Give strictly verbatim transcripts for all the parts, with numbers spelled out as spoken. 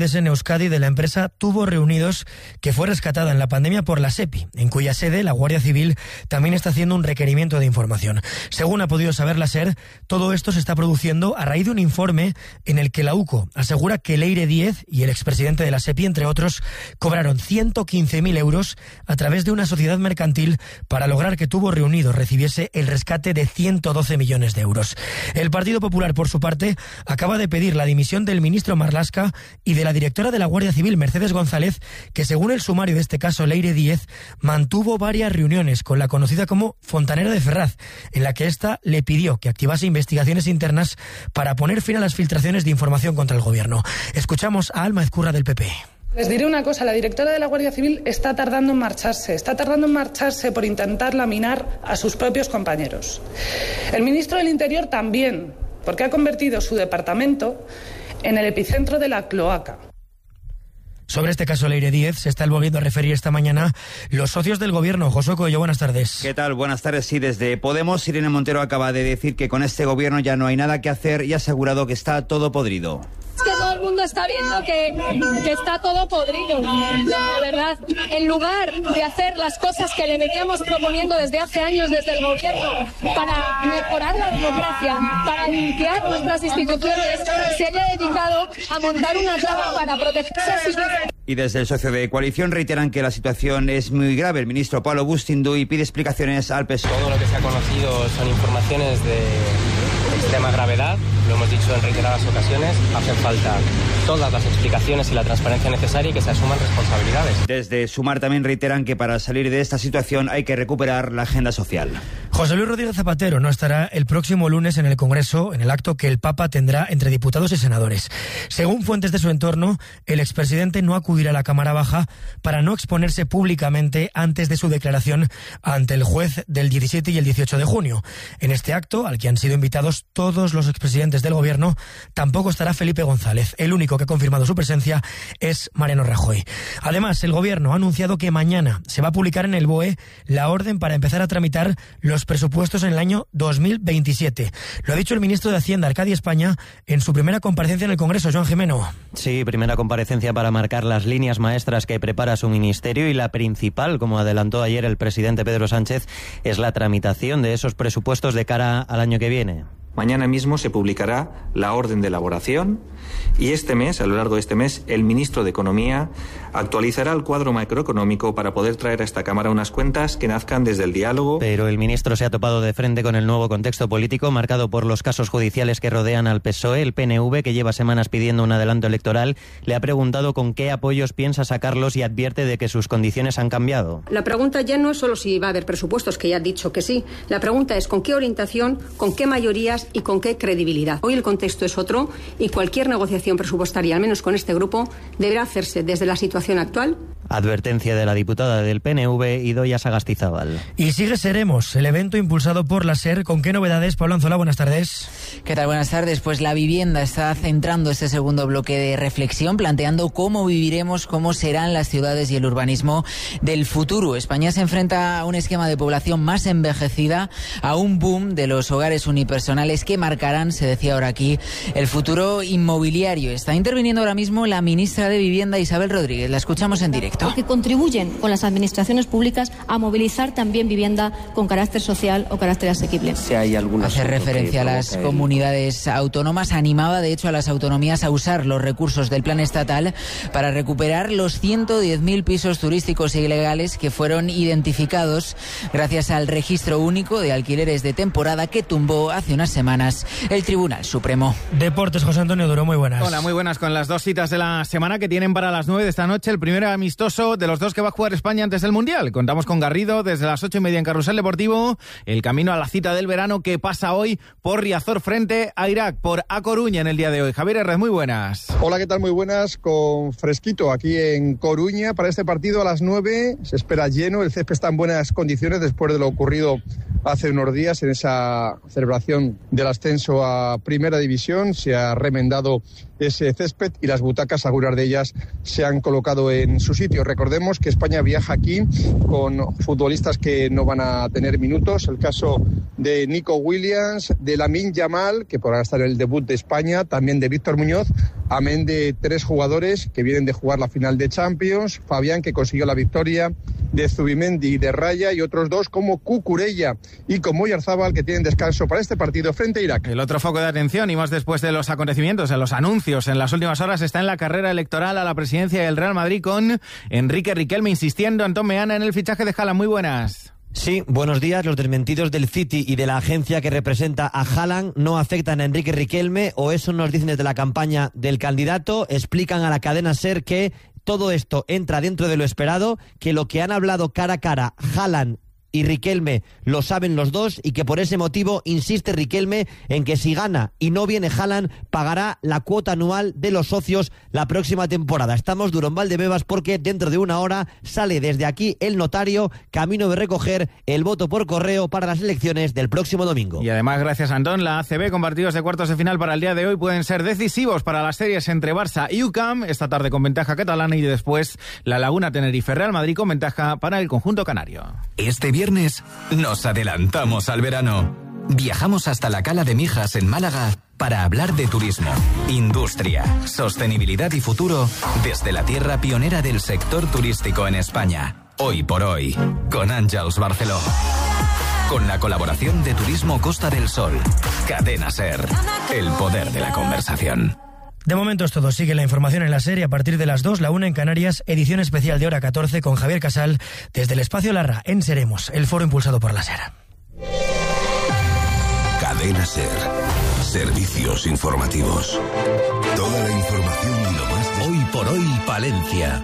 en Euskadi de la empresa Tubos Reunidos, que fue rescatada en la pandemia por la SEPI, en cuya sede la Guardia Civil también está haciendo un requerimiento de información. Según ha podido saber la SER, todo esto se está produciendo a raíz de un informe en el que la UCO asegura que Leire Díez y el expresidente de la SEPI, entre otros, cobraron ciento quince mil euros a través de una sociedad mercantil para lograr que Tubos Reunidos recibiese el rescate de ciento doce millones de euros. El Partido Popular, por su parte, acaba de pedir la dimisión del ministro Marlaska y de la directora de la Guardia Civil, Mercedes González, que según el sumario de este caso, Leire Díez, mantuvo varias reuniones con la conocida como Fontanera de Ferraz, en la que ésta le pidió que activase investigaciones internas para poner fin a las filtraciones de información contra el gobierno. Escuchamos a Alma Ezcurra del P P. Les diré una cosa, la directora de la Guardia Civil está tardando en marcharse, está tardando en marcharse por intentar laminar a sus propios compañeros. El ministro del Interior también, porque ha convertido su departamento en el epicentro de la cloaca. Sobre este caso Leire Díez se están volviendo a referir esta mañana los socios del gobierno. Josué Coello, buenas tardes. ¿Qué tal? Buenas tardes. Sí, desde Podemos, Irene Montero acaba de decir que con este gobierno ya no hay nada que hacer y ha asegurado que está todo podrido. Es que todo el mundo está viendo que, que está todo podrido, la verdad. En lugar de hacer las cosas que le veníamos proponiendo desde hace años desde el gobierno para mejorar la democracia, para limpiar nuestras instituciones, se haya dedicado a montar una trama para protegerse a sus vecinos. Y desde el socio de coalición reiteran que la situación es muy grave. El ministro Pablo Bustinduy pide explicaciones al P S O E. Todo lo que se ha conocido son informaciones de extrema gravedad, lo hemos dicho en reiteradas ocasiones, hacen falta todas las explicaciones y la transparencia necesaria y que se asuman responsabilidades. Desde Sumar también reiteran que para salir de esta situación hay que recuperar la agenda social. José Luis Rodríguez Zapatero no estará el próximo lunes en el Congreso, en el acto que el Papa tendrá entre diputados y senadores. Según fuentes de su entorno, el expresidente no acudirá a la Cámara Baja para no exponerse públicamente antes de su declaración ante el juez del diecisiete y el dieciocho de junio. En este acto, al que han sido invitados todos los expresidentes del gobierno, tampoco estará Felipe González. El único que ha confirmado su presencia es Mariano Rajoy. Además, el gobierno ha anunciado que mañana se va a publicar en el B O E la orden para empezar a tramitar los presupuestos en el año dos mil veintisiete. Lo ha dicho el ministro de Hacienda, Arcadio España, en su primera comparecencia en el Congreso. Joan Jimeno. Sí, primera comparecencia para marcar las líneas maestras que prepara su ministerio, y la principal, como adelantó ayer el presidente Pedro Sánchez, es la tramitación de esos presupuestos de cara al año que viene. Mañana mismo se publicará la orden de elaboración y este mes, a lo largo de este mes, el ministro de Economía actualizará el cuadro macroeconómico para poder traer a esta Cámara unas cuentas que nazcan desde el diálogo. Pero el ministro se ha topado de frente con el nuevo contexto político marcado por los casos judiciales que rodean al P S O E. El P N V, que lleva semanas pidiendo un adelanto electoral, le ha preguntado con qué apoyos piensa sacarlos y advierte de que sus condiciones han cambiado. La pregunta ya no es solo si va a haber presupuestos, que ya ha dicho que sí. La pregunta es con qué orientación, con qué mayorías y con qué credibilidad. Hoy el contexto es otro y cualquier negociación presupuestaria, al menos con este grupo, deberá hacerse desde la situación actual. Advertencia de la diputada del P N V, Idoia Sagastizábal. Y sigue Seremos, el evento impulsado por la SER. ¿Con qué novedades? Pablo Anzola, buenas tardes. ¿Qué tal? Buenas tardes. Pues la vivienda está centrando este segundo bloque de reflexión, planteando cómo viviremos, cómo serán las ciudades y el urbanismo del futuro. España se enfrenta a un esquema de población más envejecida, a un boom de los hogares unipersonales que marcarán, se decía ahora aquí, el futuro inmobiliario. Está interviniendo ahora mismo la ministra de Vivienda, Isabel Rodríguez. La escuchamos en directo. Que contribuyen con las administraciones públicas a movilizar también vivienda con carácter social o carácter asequible. Si hay alguna Hace referencia a las el... comunidades autónomas, animaba de hecho a las autonomías a usar los recursos del plan estatal para recuperar los ciento diez mil pisos turísticos ilegales que fueron identificados gracias al registro único de alquileres de temporada que tumbó hace unas semanas el Tribunal Supremo. Deportes, José Antonio Duro, muy buenas. Hola, muy buenas, con las dos citas de la semana que tienen para las nueve de esta noche. El primero amistoso de los dos que va a jugar España antes del Mundial. Contamos con Garrido desde las ocho y media en Carrusel Deportivo. El camino a la cita del verano que pasa hoy por Riazor frente a Irak, por A Coruña en el día de hoy. Javier Herrez, muy buenas. Hola, ¿qué tal? Muy buenas, con fresquito aquí en Coruña para este partido a las nueve. Se espera lleno, el césped está en buenas condiciones después de lo ocurrido hace unos días en esa celebración del ascenso a Primera División. Se ha remendado ese césped y las butacas, algunas de ellas se han colocado en su sitio. Recordemos que España viaja aquí con futbolistas que no van a tener minutos. El caso de Nico Williams, de Lamine Yamal, que podrá estar en el debut de España, también de Víctor Muñoz, amén de tres jugadores que vienen de jugar la final de Champions, Fabián, que consiguió la victoria, de Zubimendi y de Raya, y otros dos como Cucurella y como Oyarzábal, que tienen descanso para este partido frente a Irak. El otro foco de atención, y más después de los acontecimientos, en los anuncios en las últimas horas, está en la carrera electoral a la presidencia del Real Madrid con Enrique Riquelme insistiendo, Antón Meana, en el fichaje de Haaland. Muy buenas. Sí, buenos días. Los desmentidos del City y de la agencia que representa a Haaland no afectan a Enrique Riquelme, o eso nos dicen desde la campaña del candidato. Explican a la cadena SER que todo esto entra dentro de lo esperado, que lo que han hablado cara a cara Haaland y Riquelme lo saben los dos, y que por ese motivo insiste Riquelme en que si gana y no viene Haaland, pagará la cuota anual de los socios la próxima temporada. Estamos duro en Valdebebas porque dentro de una hora sale desde aquí el notario, camino de recoger el voto por correo para las elecciones del próximo domingo. Y además, gracias Antón, la A C B con partidos de cuartos de final para el día de hoy pueden ser decisivos para las series entre Barça y U C A M, esta tarde con ventaja catalana, y después la Laguna Tenerife Real Madrid con ventaja para el conjunto canario. Este viernes nos adelantamos al verano. Viajamos hasta la Cala de Mijas en Málaga para hablar de turismo, industria, sostenibilidad y futuro desde la tierra pionera del sector turístico en España. Hoy por hoy, con Àngels Barceló. Con la colaboración de Turismo Costa del Sol. Cadena SER. El poder de la conversación. De momento es todo. Sigue la información en la serie a partir de las dos, la una en Canarias, edición especial de hora catorce con Javier Casal desde el Espacio Larra en Seremos, el foro impulsado por la SER. Cadena SER. Servicios informativos. Toda la información y lo más de... Hoy por hoy, Palencia.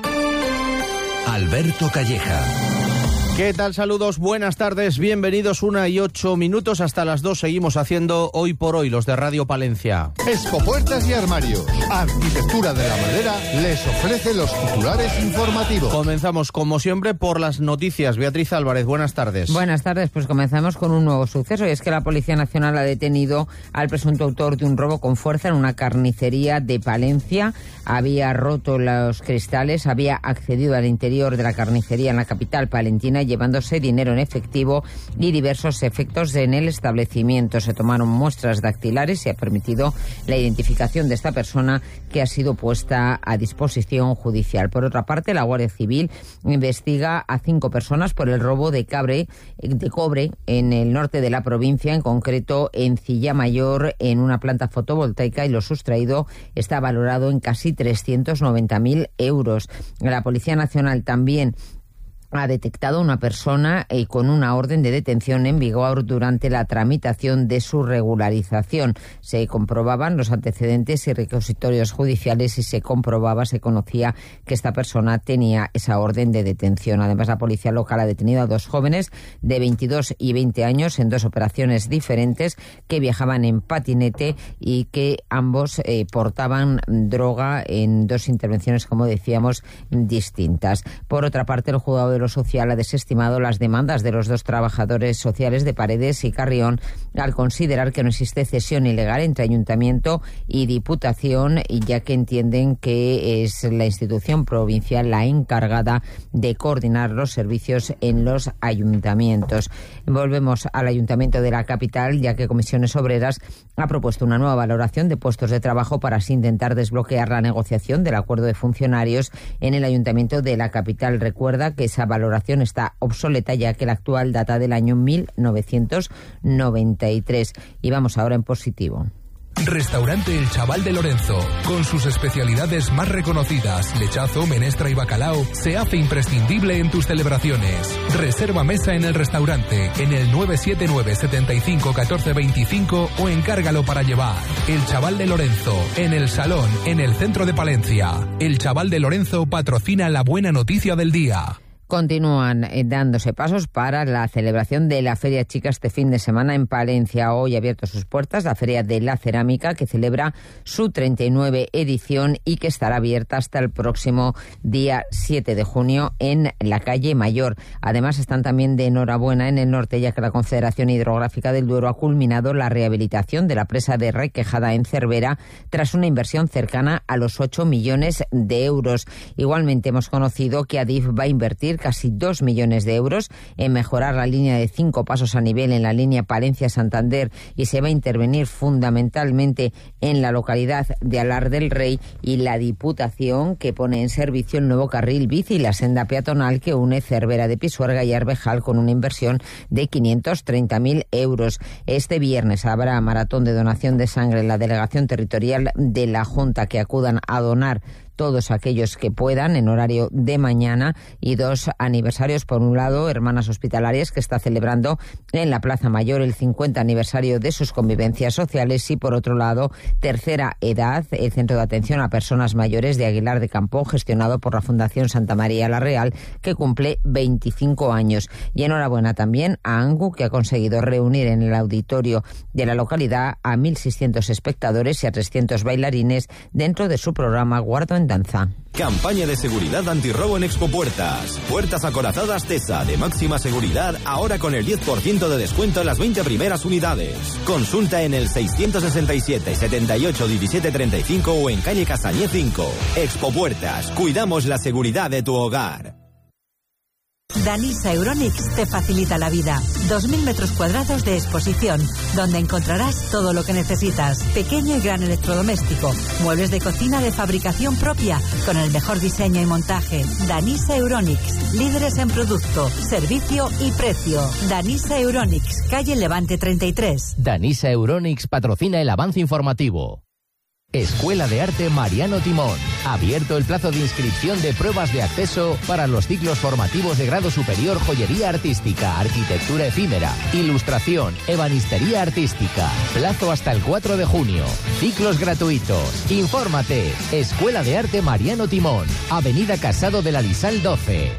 Alberto Calleja. ¿Qué tal? Saludos, buenas tardes, bienvenidos. Una y ocho minutos hasta las dos. Seguimos haciendo Hoy por Hoy, los de Radio Palencia. Expo Puertas y Armarios, Arquitectura de la Madera, les ofrece los titulares informativos. Comenzamos, como siempre, por las noticias. Beatriz Álvarez, buenas tardes. Buenas tardes, pues comenzamos con un nuevo suceso, y es que la Policía Nacional ha detenido al presunto autor de un robo con fuerza en una carnicería de Palencia. Había roto los cristales, había accedido al interior de la carnicería en la capital palentina, llevándose dinero en efectivo y diversos efectos en el establecimiento. Se tomaron muestras dactilares y ha permitido la identificación de esta persona, que ha sido puesta a disposición judicial. Por otra parte, la Guardia Civil investiga a cinco personas por el robo de, cabre, de cobre en el norte de la provincia, en concreto en Cilla Mayor, en una planta fotovoltaica, y lo sustraído está valorado en casi trescientos noventa mil euros. La Policía Nacional también ha detectado una persona eh, con una orden de detención en vigor durante la tramitación de su regularización. Se comprobaban los antecedentes y requisitorios judiciales y se comprobaba, se conocía que esta persona tenía esa orden de detención. Además, la policía local ha detenido a dos jóvenes de veintidós y veinte años en dos operaciones diferentes que viajaban en patinete y que ambos eh, portaban droga en dos intervenciones, como decíamos, distintas. Por otra parte, el juzgado de lo social ha desestimado las demandas de los dos trabajadores sociales de Paredes y Carrión al considerar que no existe cesión ilegal entre ayuntamiento y diputación, y ya que entienden que es la institución provincial la encargada de coordinar los servicios en los ayuntamientos. Volvemos al ayuntamiento de la capital, ya que Comisiones Obreras ha propuesto una nueva valoración de puestos de trabajo para así intentar desbloquear la negociación del acuerdo de funcionarios en el ayuntamiento de la capital. Recuerda que esa valoración está obsoleta, ya que la actual data del año mil novecientos noventa y tres. Y vamos ahora en positivo. Restaurante El Chaval de Lorenzo, con sus especialidades más reconocidas, lechazo, menestra y bacalao, se hace imprescindible en tus celebraciones. Reserva mesa en el restaurante en el nueve siete nueve, setenta y cinco, catorce veinticinco o encárgalo para llevar. El Chaval de Lorenzo, en el Salón, en el centro de Palencia. El Chaval de Lorenzo patrocina la buena noticia del día. Continúan eh, dándose pasos para la celebración de la Feria Chica este fin de semana en Palencia. Hoy ha abierto sus puertas la Feria de la Cerámica, que celebra su treinta y nueve edición y que estará abierta hasta el próximo día siete de junio en la calle Mayor. Además, están también de enhorabuena en el norte, ya que la Confederación Hidrográfica del Duero ha culminado la rehabilitación de la presa de Requejada en Cervera tras una inversión cercana a los ocho millones de euros. Igualmente hemos conocido que Adif va a invertir casi dos millones de euros en mejorar la línea de cinco pasos a nivel en la línea Palencia-Santander y se va a intervenir fundamentalmente en la localidad de Alar del Rey, y la Diputación, que pone en servicio el nuevo carril bici y la senda peatonal que une Cervera de Pisuerga y Arbejal con una inversión de quinientos treinta mil euros. Este viernes habrá maratón de donación de sangre en la delegación territorial de la Junta, que acudan a donar todos aquellos que puedan en horario de mañana, y dos aniversarios. Por un lado, Hermanas Hospitalarias, que está celebrando en la Plaza Mayor el cincuenta aniversario de sus convivencias sociales, y por otro lado, Tercera Edad, el centro de atención a personas mayores de Aguilar de Campo, gestionado por la Fundación Santa María la Real, que cumple veinticinco años. Y enhorabuena también a Angu, que ha conseguido reunir en el auditorio de la localidad a mil seiscientos espectadores y a trescientos bailarines dentro de su programa Guardo en Danza. Campaña de seguridad antirrobo en Expopuertas. Puertas acorazadas TESA de máxima seguridad, ahora con el diez por ciento de descuento en las veinte primeras unidades. Consulta en el seiscientos sesenta y siete, setenta y ocho, diecisiete treinta y cinco o en calle Casañé cinco. Expopuertas, cuidamos la seguridad de tu hogar. Danisa Euronics te facilita la vida. dos mil metros cuadrados de exposición, donde encontrarás todo lo que necesitas. Pequeño y gran electrodoméstico, muebles de cocina de fabricación propia, con el mejor diseño y montaje. Danisa Euronics, líderes en producto, servicio y precio. Danisa Euronics, calle Levante treinta y tres. Danisa Euronics patrocina el avance informativo. Escuela de Arte Mariano Timón. Abierto el plazo de inscripción de pruebas de acceso para los ciclos formativos de grado superior Joyería Artística, Arquitectura Efímera, Ilustración, Ebanistería Artística. Plazo hasta el cuatro de junio. Ciclos gratuitos. Infórmate. Escuela de Arte Mariano Timón. Avenida Casado de la Lisal doce.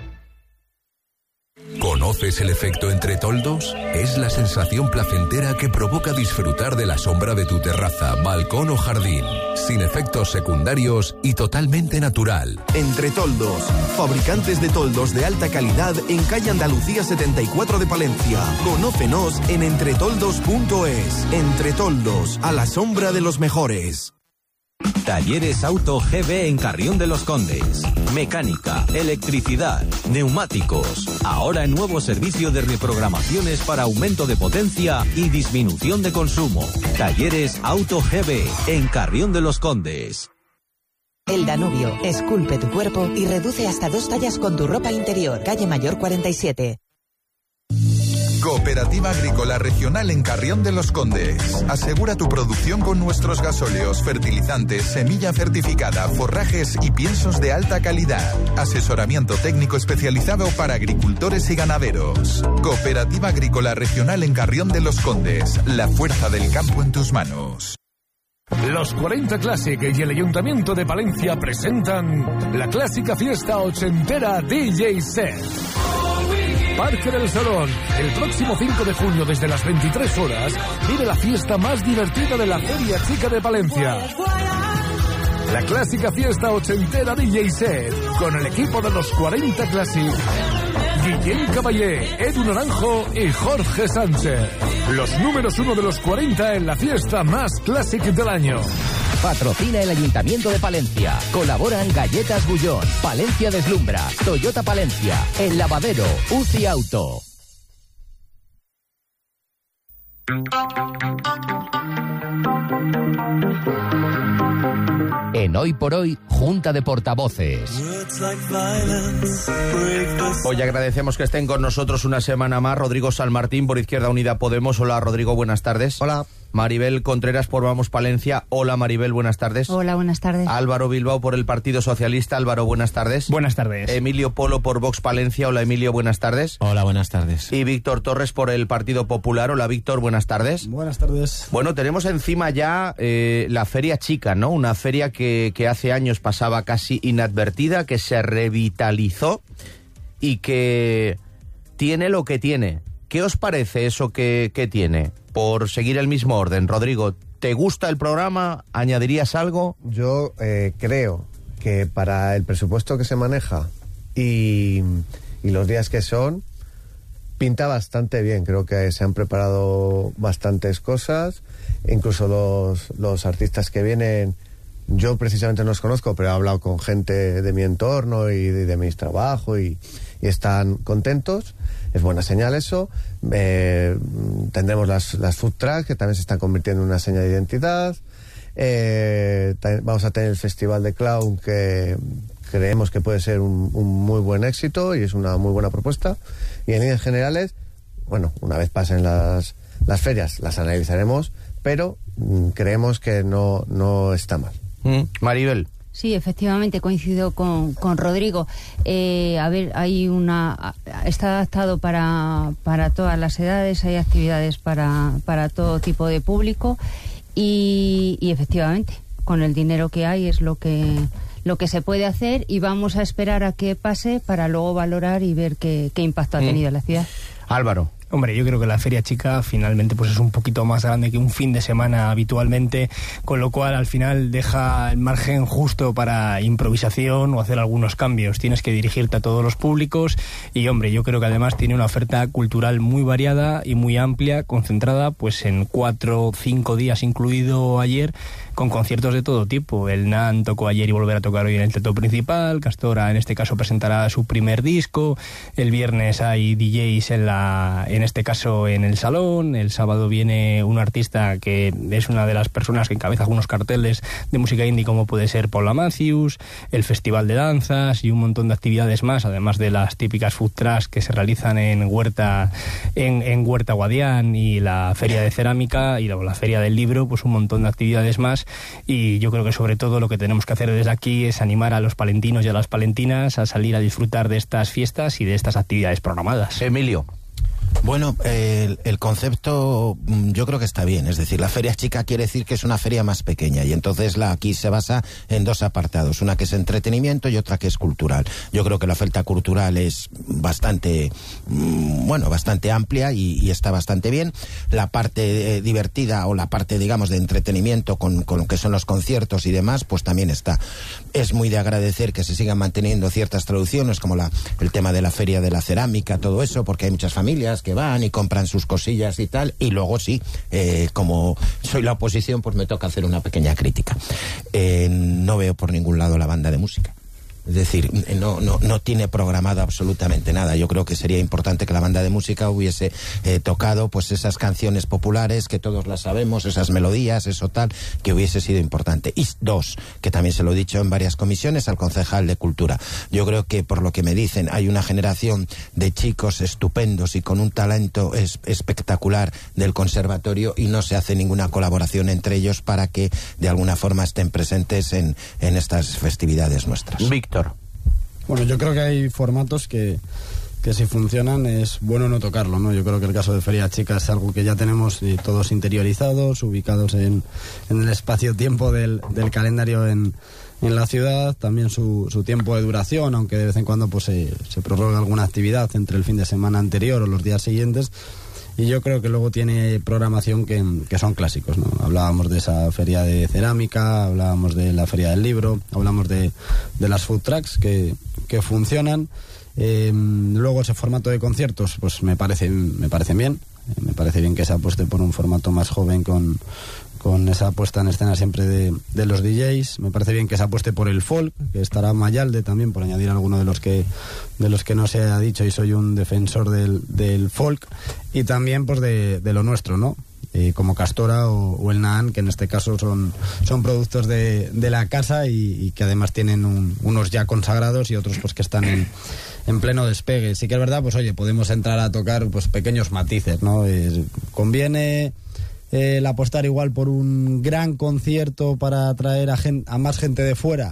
¿Conoces el efecto entre toldos? Es la sensación placentera que provoca disfrutar de la sombra de tu terraza, balcón o jardín, sin efectos secundarios y totalmente natural. Entre Toldos, fabricantes de toldos de alta calidad en calle Andalucía setenta y cuatro de Palencia. Conócenos en entretoldos punto es. Entre Toldos, a la sombra de los mejores. Talleres Auto G B en Carrión de los Condes. Mecánica, electricidad, neumáticos. Ahora en nuevo servicio de reprogramaciones para aumento de potencia y disminución de consumo. Talleres Auto G B en Carrión de los Condes. El Danubio esculpe tu cuerpo y reduce hasta dos tallas con tu ropa interior. Calle Mayor cuarenta y siete. Cooperativa Agrícola Regional en Carrión de los Condes. Asegura tu producción con nuestros gasóleos, fertilizantes, semilla certificada, forrajes y piensos de alta calidad. Asesoramiento técnico especializado para agricultores y ganaderos. Cooperativa Agrícola Regional en Carrión de los Condes. La fuerza del campo en tus manos. Los cuarenta Classic y el Ayuntamiento de Palencia presentan la clásica fiesta ochentera D J Set. Parque del Salón. El próximo cinco de junio desde las veintitrés horas vive la fiesta más divertida de la Feria Chica de Palencia. La clásica fiesta ochentera D J Set con el equipo de los cuarenta Classic. Guillén Caballé, Edu Naranjo y Jorge Sánchez. Los números uno de los cuarenta en la fiesta más clásic del año. Patrocina el Ayuntamiento de Palencia. Colaboran Galletas Bullón, Palencia Deslumbra, Toyota Palencia, El Lavadero, U C I Auto. En Hoy por Hoy, Junta de Portavoces. Hoy agradecemos que estén con nosotros una semana más Rodrigo Sanmartín por Izquierda Unida Podemos. Hola Rodrigo, buenas tardes. Hola. Maribel Contreras por Vamos Palencia. Hola Maribel, buenas tardes. Hola, buenas tardes. Álvaro Bilbao por el Partido Socialista. Álvaro, buenas tardes. Buenas tardes. Emilio Polo por Vox Palencia. Hola Emilio, buenas tardes. Hola, buenas tardes. Y Víctor Torres por el Partido Popular. Hola Víctor, buenas tardes. Buenas tardes. Bueno, tenemos encima ya eh, la Feria Chica, ¿no? Una feria que, que hace años pasaba casi inadvertida, que se revitalizó y que tiene lo que tiene. ¿Qué os parece eso que, que tiene? Por seguir el mismo orden, Rodrigo, ¿te gusta el programa? ¿Añadirías algo? Yo eh, creo que para el presupuesto que se maneja y, y los días que son, pinta bastante bien. Creo que se han preparado bastantes cosas. Incluso los, los artistas que vienen, yo precisamente no los conozco, pero he hablado con gente de mi entorno y de, de mis trabajos y, y están contentos. Es buena señal eso. Eh, tendremos las, las food trucks, que también se están convirtiendo en una señal de identidad. Eh, vamos a tener el Festival de Clown, que creemos que puede ser un, un muy buen éxito y es una muy buena propuesta. Y en líneas generales, bueno, una vez pasen las, las ferias, las analizaremos, pero mm, creemos que no, no está mal. Mm, Maribel. Sí, efectivamente, coincido con, con Rodrigo. Eh, a ver, hay una... Está adaptado para, para todas las edades, hay actividades para, para todo tipo de público y, y efectivamente, con el dinero que hay es lo que... lo que se puede hacer y vamos a esperar a que pase para luego valorar y ver qué, qué impacto ha tenido en la ciudad. Álvaro. Hombre, yo creo que la Feria Chica finalmente pues es un poquito más grande que un fin de semana habitualmente, con lo cual al final deja el margen justo para improvisación o hacer algunos cambios. Tienes que dirigirte a todos los públicos y, hombre, yo creo que además tiene una oferta cultural muy variada y muy amplia, concentrada pues en cuatro o cinco días, incluido ayer, con conciertos de todo tipo. El Nan tocó ayer y volverá a tocar hoy en el teatro principal. Castora, en este caso, presentará su primer disco. El viernes hay D Js en la, en este caso, en el Salón. El sábado viene un artista que es una de las personas que encabeza algunos carteles de música indie, como puede ser Paula Matthews. El Festival de Danzas y un montón de actividades más, además de las típicas food trucks que se realizan en Huerta, en, en Huerta Guadián, y la Feria de Cerámica y la, la Feria del Libro, pues un montón de actividades más. Y yo creo que sobre todo lo que tenemos que hacer desde aquí es animar a los palentinos y a las palentinas a salir a disfrutar de estas fiestas y de estas actividades programadas. Emilio. Bueno, el, el concepto yo creo que está bien, es decir, la feria chica quiere decir que es una feria más pequeña y entonces la aquí se basa en dos apartados, una que es entretenimiento y otra que es cultural. Yo creo que la oferta cultural es bastante, bueno, bastante amplia y, y está bastante bien. La parte eh, divertida o la parte, digamos, de entretenimiento con, con lo que son los conciertos y demás, pues también está. Es muy de agradecer que se sigan manteniendo ciertas traducciones como la, el tema de la feria de la cerámica, todo eso, porque hay muchas familias que van y compran sus cosillas y tal, y luego sí, eh, como soy la oposición, pues me toca hacer una pequeña crítica. Eh, no veo por ningún lado la banda de música. Es decir, no, no, no tiene programado absolutamente nada. Yo creo que sería importante que la banda de música hubiese eh, tocado pues esas canciones populares que todos las sabemos, esas melodías, eso tal, que hubiese sido importante. Y dos, que también se lo he dicho en varias comisiones al concejal de Cultura. Yo creo que, por lo que me dicen, hay una generación de chicos estupendos y con un talento es, espectacular del conservatorio y no se hace ninguna colaboración entre ellos para que de alguna forma estén presentes en, en estas festividades nuestras. Víctor. Bueno, yo creo que hay formatos que, que si funcionan es bueno no tocarlo, ¿no? Yo creo que el caso de Feria Chica es algo que ya tenemos eh, todos interiorizados, ubicados en, en el espacio-tiempo del, del calendario en, en la ciudad, también su, su tiempo de duración, aunque de vez en cuando pues se, se prorroga alguna actividad entre el fin de semana anterior o los días siguientes. Y yo creo que luego tiene programación que, que son clásicos, ¿no? Hablábamos de esa feria de cerámica, hablábamos de la feria del libro, hablamos de, de las food trucks que, que funcionan. Eh, luego ese formato de conciertos, pues me parece, me parece bien. Me parece bien que se apueste por un formato más joven con, con esa puesta en escena siempre de, de los D Js. Me parece bien que se apueste por el folk, que estará Mayalde también, por añadir alguno de los que de los que no se ha dicho, y soy un defensor del, del folk, y también pues de, de lo nuestro, ¿no? Eh, como Castora o, o el Naan, que en este caso son, son productos de, de la casa y, y que además tienen un, unos ya consagrados y otros pues que están en, en pleno despegue. Sí que es verdad, pues oye, podemos entrar a tocar pues pequeños matices, ¿no? Eh, conviene eh, el apostar igual por un gran concierto para atraer a, gen, a más gente de fuera,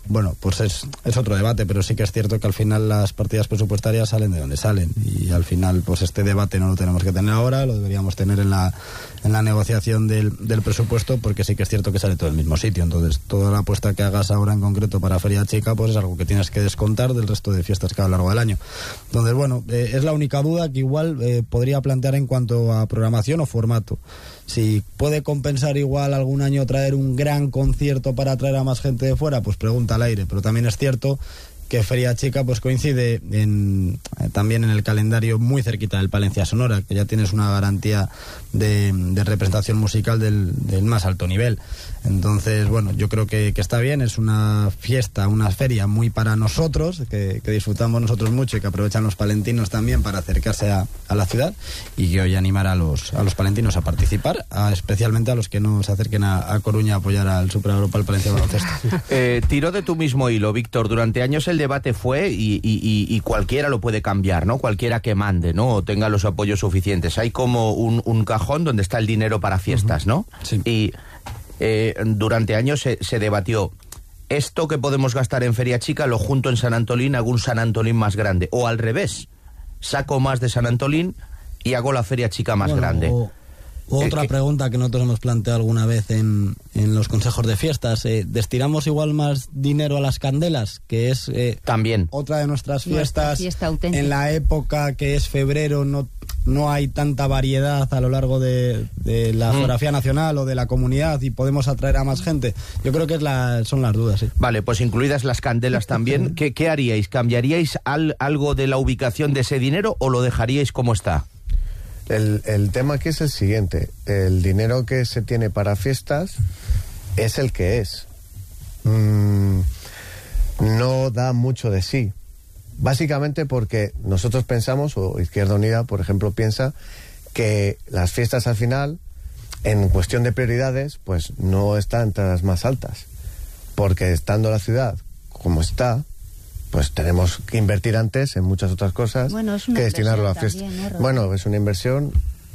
bueno, pues es, es otro debate, pero sí que es cierto que al final las partidas presupuestarias salen de donde salen y al final pues este debate no lo tenemos que tener ahora, lo deberíamos tener en la, en la negociación del, del presupuesto, porque sí que es cierto que sale todo del mismo sitio. Entonces toda la apuesta que hagas ahora en concreto para Feria Chica pues es algo que tienes que descontar del resto de fiestas que hay a lo largo del año. Entonces bueno, eh, es la única duda que igual eh, podría plantear en cuanto a programación o formato. Si puede compensar igual algún año traer un gran concierto para atraer a más gente de fuera, pues pregunta al aire, pero también es cierto que Feria Chica pues coincide en, eh, también en el calendario muy cerquita del Palencia Sonora, que ya tienes una garantía de, de representación musical del, del más alto nivel. Entonces, bueno, yo creo que, que está bien, es una fiesta, una feria muy para nosotros, que, que disfrutamos nosotros mucho y que aprovechan los palentinos también para acercarse a, a la ciudad, y que hoy animar a los, a los palentinos a participar, a, especialmente a los que no se acerquen a, a Coruña a apoyar al Super Europa, al Palencia Baloncesto. Eh, tiro de tu mismo hilo, Víctor, durante años el debate fue, y, y, y cualquiera lo puede cambiar, ¿no? Cualquiera que mande, ¿no? O tenga los apoyos suficientes. Hay como un, un cajón donde está el dinero para fiestas, ¿no? Sí. Y eh, durante años se, se debatió, esto que podemos gastar en Feria Chica lo junto en San Antolín, hago un San Antolín más grande. O al revés, saco más de San Antolín y hago la Feria Chica más bueno, grande. O... Otra eh, pregunta que nosotros hemos planteado alguna vez en, en los consejos de fiestas, eh, ¿destinamos igual más dinero a las candelas? Que es eh, también otra de nuestras fiestas. Fiesta auténtica. En la época que es febrero no, no hay tanta variedad a lo largo de, de la mm. geografía nacional o de la comunidad y podemos atraer a más gente. Yo creo que es la, son las dudas, sí. Vale, pues incluidas las candelas también, ¿qué, qué haríais? ¿Cambiaríais al, algo de la ubicación de ese dinero o lo dejaríais como está? El, el tema aquí es el siguiente. El dinero que se tiene para fiestas es el que es. Mm, no da mucho de sí. Básicamente porque nosotros pensamos, o Izquierda Unida, por ejemplo, piensa que las fiestas al final, en cuestión de prioridades, pues no están entre las más altas. Porque estando la ciudad como está, pues tenemos que invertir antes en muchas otras cosas bueno, es una que destinarlo a la fiesta. También, ¿no, bueno, es una inversión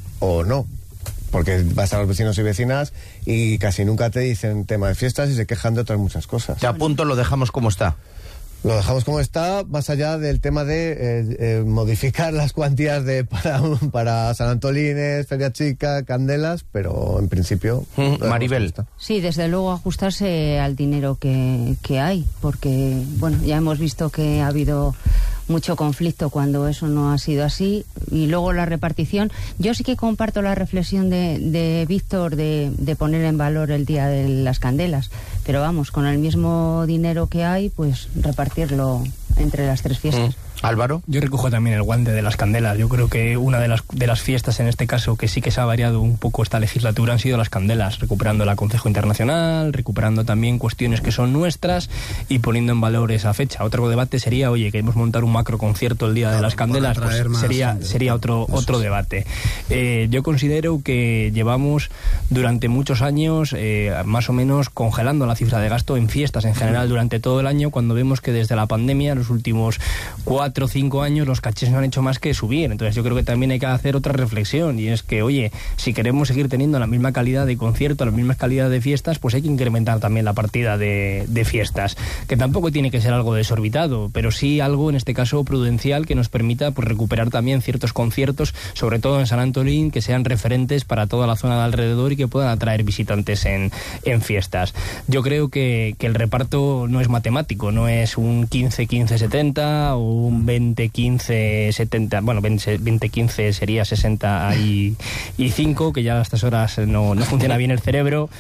o no, porque vas a los vecinos y vecinas y casi nunca te dicen tema de fiestas y se quejan de otras muchas cosas. Te apunto, lo dejamos como está. Lo dejamos como está, más allá del tema de eh, eh, modificar las cuantías de para, para San Antolines, Feria Chica, Candelas, pero en principio... Mm, Maribel. Sí, desde luego ajustarse al dinero que, que hay, porque, bueno, ya hemos visto que ha habido mucho conflicto cuando eso no ha sido así, y luego la repartición. Yo sí que comparto la reflexión de, de Víctor de, de poner en valor el Día de las Candelas, pero vamos, con el mismo dinero que hay, pues repartirlo entre las tres fiestas. Mm. Álvaro. Yo recojo también el guante de las candelas. Yo creo que una de las, de las fiestas en este caso que sí que se ha variado un poco esta legislatura han sido las candelas, recuperando el Consejo Internacional, recuperando también cuestiones que son nuestras y poniendo en valor esa fecha. Otro debate sería, oye, queremos montar un macro concierto el Día claro, de las Candelas, pues sería, sería otro, otro debate. Eh, yo considero que llevamos durante muchos años eh, más o menos congelando la cifra de gasto en fiestas en general durante todo el año, cuando vemos que desde la pandemia, los últimos cuatro o cinco años, los cachés no han hecho más que subir. Entonces yo creo que también hay que hacer otra reflexión, y es que, oye, si queremos seguir teniendo la misma calidad de concierto, la misma calidad de fiestas, pues hay que incrementar también la partida de, de fiestas, que tampoco tiene que ser algo desorbitado, pero sí algo, en este caso, prudencial, que nos permita pues recuperar también ciertos conciertos, sobre todo en San Antolín, que sean referentes para toda la zona de alrededor y que puedan atraer visitantes en, en fiestas. Yo creo que, que el reparto no es matemático, no es un quince quince setenta o un veinte quince setenta, bueno, veinte quince sería sesenta y cinco, que ya a estas horas no, no funciona bien el cerebro,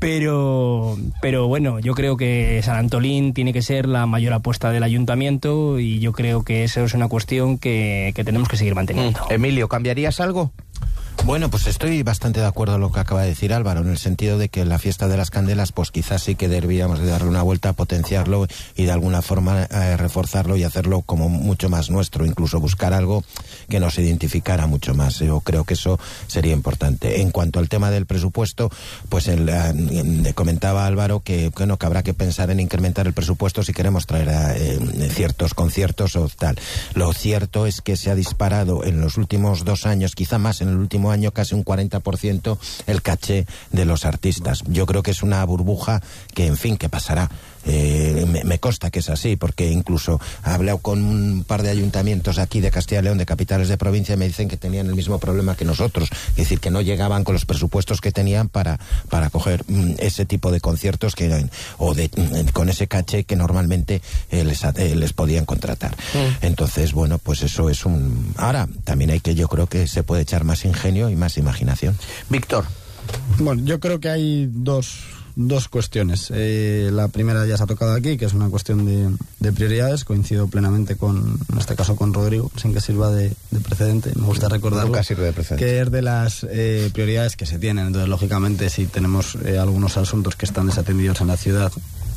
pero pero bueno, yo creo que San Antolín tiene que ser la mayor apuesta del ayuntamiento, y yo creo que eso es una cuestión que, que tenemos que seguir manteniendo. Mm. Emilio, ¿cambiarías algo? Bueno, pues estoy bastante de acuerdo con lo que acaba de decir Álvaro, en el sentido de que la fiesta de las candelas, pues quizás sí que deberíamos de darle una vuelta, potenciarlo y de alguna forma eh, reforzarlo y hacerlo como mucho más nuestro, incluso buscar algo que nos identificara mucho más. Yo creo que eso sería importante. En cuanto al tema del presupuesto, pues el, eh, comentaba Álvaro que, bueno, que habrá que pensar en incrementar el presupuesto si queremos traer a, eh, ciertos conciertos o tal. Lo cierto es que se ha disparado en los últimos dos años, quizá más en el último año, casi un cuarenta por ciento el caché de los artistas. Yo creo que es una burbuja que, en fin, que pasará. Eh, me, me consta que es así, porque incluso he hablado con un par de ayuntamientos aquí de Castilla y León, de capitales de provincia, y me dicen que tenían el mismo problema que nosotros, es decir, que no llegaban con los presupuestos que tenían para, para coger mm, ese tipo de conciertos que, o de, mm, con ese caché que normalmente eh, les, eh, les podían contratar. Mm. Entonces, bueno, pues eso es un... Ahora, también hay que, yo creo que se puede echar más ingenio y más imaginación. Víctor. Bueno, yo creo que hay dos... Dos cuestiones. Eh, la primera ya se ha tocado aquí, que es una cuestión de, de prioridades. Coincido plenamente con, en este caso, con Rodrigo, sin que sirva de, de precedente. Me gusta recordarlo. Nunca sirve de precedente. Que es de las eh, prioridades que se tienen. Entonces, lógicamente, si tenemos eh, algunos asuntos que están desatendidos en la ciudad,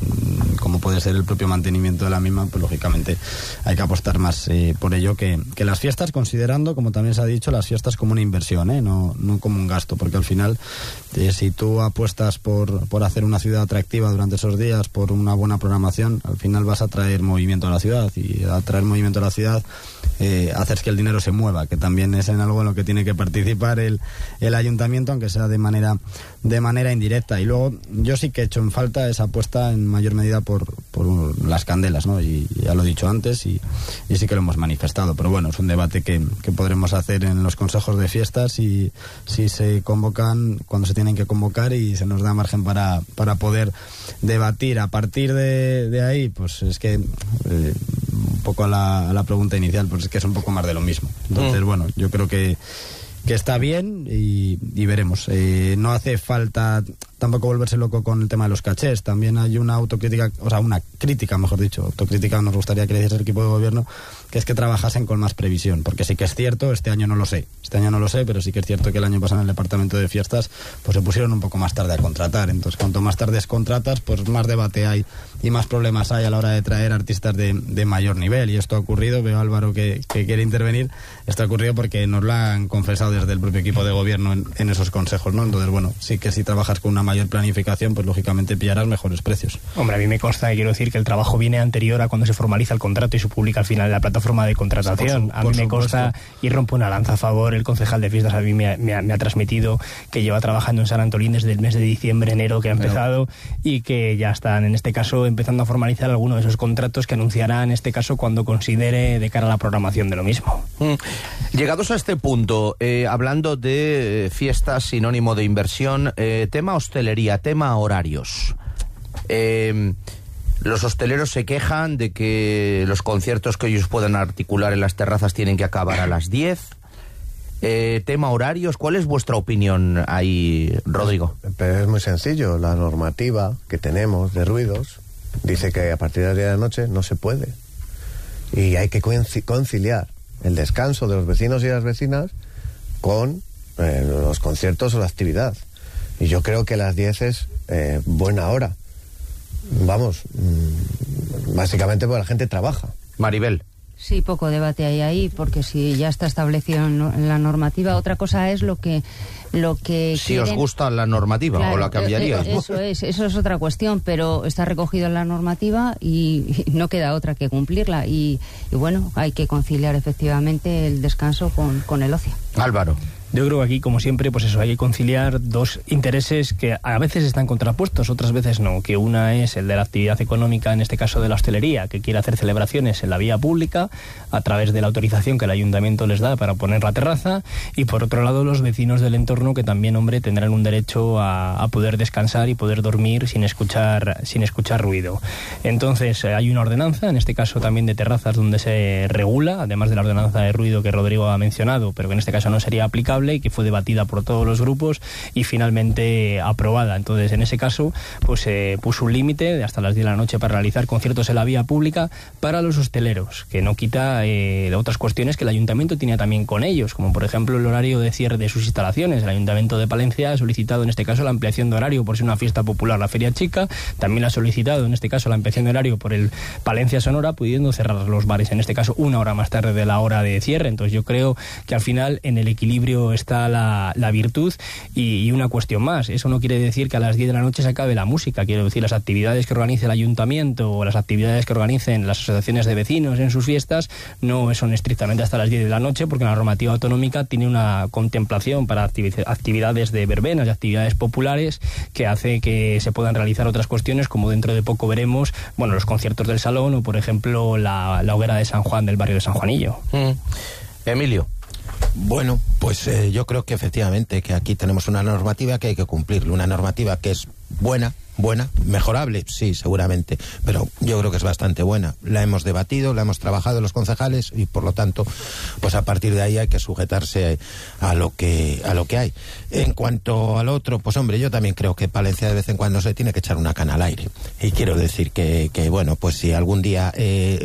como puede ser el propio mantenimiento de la misma, pues lógicamente hay que apostar más eh, por ello que, que las fiestas, considerando, como también se ha dicho, las fiestas como una inversión, ¿eh? no, no como un gasto, porque al final eh, si tú apuestas por, por hacer una ciudad atractiva durante esos días, por una buena programación, al final vas a traer movimiento a la ciudad, y a traer movimiento a la ciudad eh, haces que el dinero se mueva, que también es en algo en lo que tiene que participar el, el ayuntamiento, aunque sea de manera, de manera indirecta. Y luego yo sí que he hecho en falta esa apuesta en mayor medida por, por las candelas, ¿no? Y ya lo he dicho antes y, y sí que lo hemos manifestado, pero bueno, es un debate que, que podremos hacer en los consejos de fiestas, y si se convocan cuando se tienen que convocar, y se nos da margen para, para poder debatir. A partir de, de ahí, pues es que eh, un poco a la, a la pregunta inicial, pues es que es un poco más de lo mismo. Entonces, mm. bueno, yo creo que que está bien y, y veremos. Eh, no hace falta tampoco volverse loco con el tema de los cachés. También hay una autocrítica, o sea, una crítica, mejor dicho, autocrítica nos gustaría que le hiciese el equipo de gobierno, que es que trabajasen con más previsión, porque sí que es cierto, este año no lo sé, este año no lo sé, pero sí que es cierto que el año pasado en el departamento de fiestas pues se pusieron un poco más tarde a contratar. Entonces, cuanto más tarde contratas, pues más debate hay y más problemas hay a la hora de traer artistas de, de mayor nivel. Y esto ha ocurrido, veo a Álvaro que, que quiere intervenir, esto ha ocurrido porque nos lo han confesado desde el propio equipo de gobierno en, en esos consejos, ¿no? Entonces, bueno, sí que si trabajas con una mayor planificación, pues lógicamente pillarás mejores precios. Hombre, a mí me consta, quiero decir, que el trabajo viene anterior a cuando se formaliza el contrato y se publica al final en la plataforma de contratación. Por su, a mí me consta, y rompo una lanza a favor, el concejal de fiestas a mí me ha, me ha, me ha transmitido que lleva trabajando en San Antolín desde el mes de diciembre, enero que ha empezado, bueno, y que ya están, en este caso, empezando a formalizar alguno de esos contratos que anunciará, en este caso, cuando considere de cara a la programación de lo mismo. Mm. Llegados a este punto, eh, hablando de fiestas, sinónimo de inversión, eh, tema hostelería, tema horarios. Eh, los hosteleros se quejan de que los conciertos que ellos puedan articular en las terrazas tienen que acabar a las diez. Eh, tema horarios, ¿cuál es vuestra opinión ahí, Rodrigo? Pero es muy sencillo, la normativa que tenemos de ruidos dice que a partir de las diez de la noche no se puede. Y hay que conciliar el descanso de los vecinos y las vecinas con eh, los conciertos o la actividad. Y yo creo que las diez es eh, buena hora. Vamos, mmm, básicamente porque la gente trabaja. Maribel. Sí, poco debate hay ahí, porque si ya está establecido en la normativa, otra cosa es lo que lo que si quieren... os gusta la normativa, claro, o la cambiaríais. Eso es, eso es otra cuestión, pero está recogido en la normativa y, y no queda otra que cumplirla. Y, y bueno, hay que conciliar efectivamente el descanso con, con el ocio. Álvaro. Yo creo que aquí, como siempre, pues eso, hay que conciliar dos intereses que a veces están contrapuestos, otras veces no, que una es el de la actividad económica, en este caso de la hostelería, que quiere hacer celebraciones en la vía pública a través de la autorización que el ayuntamiento les da para poner la terraza, y por otro lado los vecinos del entorno, que también, hombre, tendrán un derecho a, a poder descansar y poder dormir sin escuchar, sin escuchar ruido. Entonces, hay una ordenanza, en este caso también de terrazas, donde se regula, además de la ordenanza de ruido que Rodrigo ha mencionado, pero que en este caso no sería aplicable, y que fue debatida por todos los grupos y finalmente aprobada. Entonces, en ese caso, pues se eh, puso un límite de hasta las diez de la noche para realizar conciertos en la vía pública para los hosteleros, que no quita eh, otras cuestiones que el ayuntamiento tenía también con ellos, como por ejemplo el horario de cierre de sus instalaciones. El ayuntamiento de Palencia ha solicitado en este caso la ampliación de horario por ser una fiesta popular, la Feria Chica. También ha solicitado en este caso la ampliación de horario por el Palencia Sonora, pudiendo cerrar los bares en este caso una hora más tarde de la hora de cierre. Entonces, yo creo que al final, en el equilibrio está la, la virtud. Y, y una cuestión más, eso no quiere decir que a las diez de la noche se acabe la música, quiero decir, las actividades que organice el ayuntamiento o las actividades que organicen las asociaciones de vecinos en sus fiestas no son estrictamente hasta las diez de la noche, porque la normativa autonómica tiene una contemplación para actividades de verbenas y actividades populares que hace que se puedan realizar otras cuestiones, como dentro de poco veremos, bueno, los conciertos del Salón o, por ejemplo, la, la hoguera de San Juan del barrio de San Juanillo. Mm. Emilio. Bueno, pues eh, yo creo que efectivamente que aquí tenemos una normativa que hay que cumplir, una normativa que es buena, buena, mejorable, sí, seguramente, pero yo creo que es bastante buena. La hemos debatido, la hemos trabajado los concejales y por lo tanto, pues a partir de ahí hay que sujetarse a lo que a lo que hay. En cuanto al otro, pues hombre, yo también creo que Palencia de vez en cuando se tiene que echar una cana al aire. Y quiero decir que, que bueno, pues si algún día eh,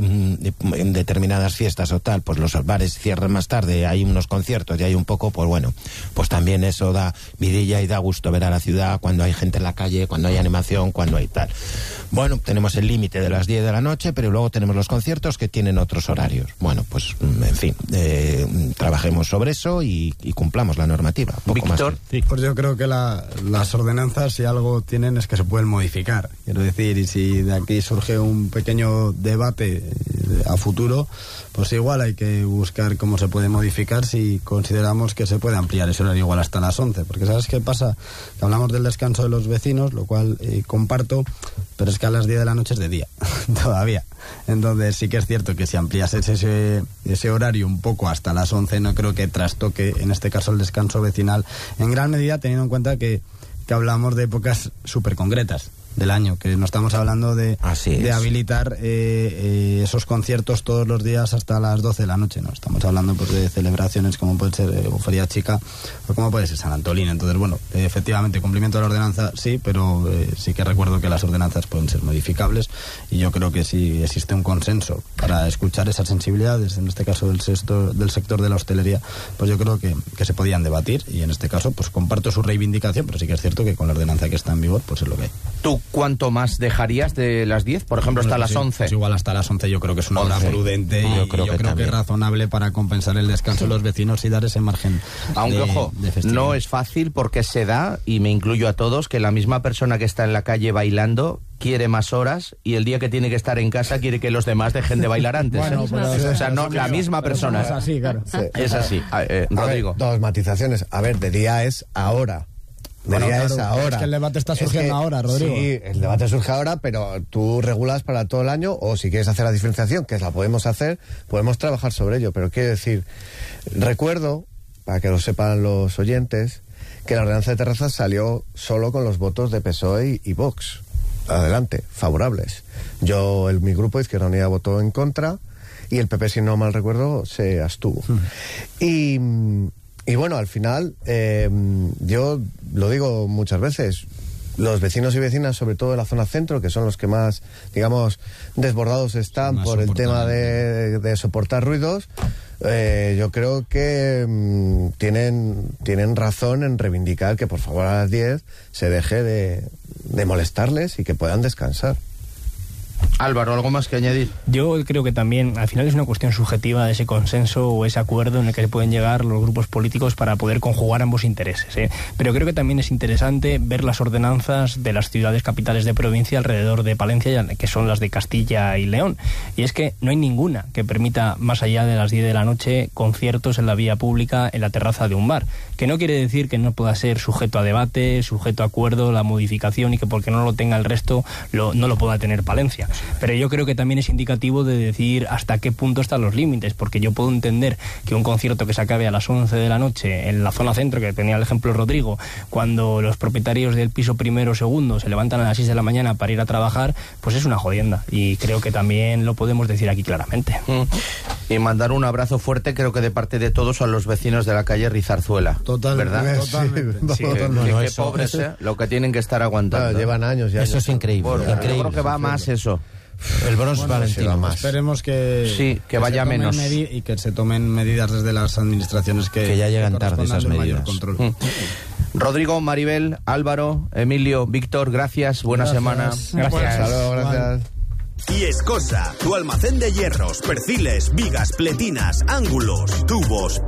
en determinadas fiestas o tal, pues los bares cierran más tarde, hay unos conciertos y hay un poco, pues bueno, pues también eso da vidilla y da gusto ver a la ciudad cuando hay gente en la calle, cuando hay animación, cuando hay tal. Bueno, tenemos el límite de las diez de la noche, pero luego tenemos los conciertos que tienen otros horarios. Bueno, pues en fin, eh, trabajemos sobre eso y, y cumplamos la normativa. Poco Víctor. más que... sí. Pues yo creo que la, las ordenanzas, si algo tienen, es que se pueden modificar. Quiero decir, y si de aquí surge un pequeño debate a futuro, pues igual hay que buscar cómo se puede modificar si consideramos que se puede ampliar ese horario igual hasta las once. Porque ¿sabes qué pasa? Que hablamos del descanso de los vecinos, lo cual eh, comparto, pero es que a las diez de la noche es de día, todavía. Entonces sí que es cierto que si amplias ese, ese horario un poco hasta las once, no creo que trastoque, en este caso, el descanso vecinal, en gran medida teniendo en cuenta que, que hablamos de épocas súper concretas del año, que no estamos hablando de, de habilitar eh, eh, esos conciertos todos los días hasta las doce de la noche, no, estamos hablando pues de celebraciones como puede ser eh, Feria Chica o como puede ser San Antolín. Entonces bueno, eh, efectivamente cumplimiento de la ordenanza sí, pero eh, sí que recuerdo que las ordenanzas pueden ser modificables y yo creo que si existe un consenso para escuchar esas sensibilidades, en este caso del sector, del sector de la hostelería, pues yo creo que, que se podían debatir y en este caso pues comparto su reivindicación, pero sí que es cierto que con la ordenanza que está en vigor pues es lo que hay. ¿Tú cuánto más dejarías de las diez? Por ejemplo, hasta bueno, las sí, once. Pues igual hasta las once yo creo que es una hora prudente y yo creo, yo que, creo que es razonable para compensar el descanso de los vecinos y dar ese margen. Aunque, de, ojo, de no es fácil porque se da, y me incluyo a todos, que la misma persona que está en la calle bailando quiere más horas y el día que tiene que estar en casa quiere que los demás dejen de bailar antes. Bueno, ¿eh? pero, o sea, no, la misma persona. Es así, claro. Sí. Es así. A, eh, a Rodrigo. Ver, dos matizaciones. A ver, de día es ahora. De Bueno, día claro, es ahora. es que el debate está Es surgiendo que, ahora, Rodrigo. Sí, el debate surge ahora, pero tú regulas para todo el año, o si quieres hacer la diferenciación, que la podemos hacer, podemos trabajar sobre ello. Pero quiero decir, recuerdo, para que lo sepan los oyentes, que la ordenanza de terrazas salió solo con los votos de P S O E y, y Vox. Adelante, favorables. Yo, el, mi grupo Izquierda Unida votó en contra y el P P, si no mal recuerdo, se abstuvo. Hmm. Y... Y bueno, al final, eh, yo lo digo muchas veces, los vecinos y vecinas, sobre todo de la zona centro, que son los que más, digamos, desbordados están más por el tema de, de soportar ruidos, eh, yo creo que mm, tienen, tienen razón en reivindicar que por favor a las diez se deje de, de molestarles y que puedan descansar. Álvaro, ¿algo más que añadir? Yo creo que también al final es una cuestión subjetiva de ese consenso o ese acuerdo en el que pueden llegar los grupos políticos para poder conjugar ambos intereses, ¿eh? Pero creo que también es interesante ver las ordenanzas de las ciudades capitales de provincia alrededor de Palencia, que son las de Castilla y León. Y es que no hay ninguna que permita, más allá de las diez de la noche, conciertos en la vía pública en la terraza de un bar. Que no quiere decir que no pueda ser sujeto a debate, sujeto a acuerdo, la modificación, y que porque no lo tenga el resto lo, no lo pueda tener Palencia. Pero yo creo que también es indicativo de decir hasta qué punto están los límites, porque yo puedo entender que un concierto que se acabe a las once de la noche en la zona centro, que tenía el ejemplo Rodrigo, cuando los propietarios del piso primero o segundo se levantan a las seis de la mañana para ir a trabajar, pues es una jodienda, y creo que también lo podemos decir aquí claramente. Mm. Y mandar un abrazo fuerte, creo que de parte de todos, a los vecinos de la calle Rizarzuela. Total, ¿verdad? Totalmente. Sí, totalmente. Que, que, que pobres, ¿eh? Lo que tienen que estar aguantando. Claro, llevan años ya. Eso es increíble. Bueno, increíble. Yo creo que va más eso. El Bronx bueno, Valentino sí, más. Esperemos que, sí, que, que vaya menos y que se tomen medidas desde las administraciones que, que ya llegan tarde esas medidas. Mm. Rodrigo, Maribel, Álvaro, Emilio, Víctor, gracias, buena gracias. semana. Gracias. Hasta luego, gracias. Y Escosa, tu almacén de hierros, perfiles, vigas, pletinas, ángulos, tubos,